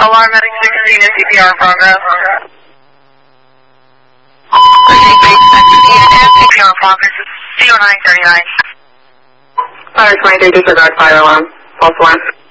Alarm at 16 is CPR in progress. Okay, base 16 CPR in progress. 0939. Fire 23, disregard fire alarm. False alarm.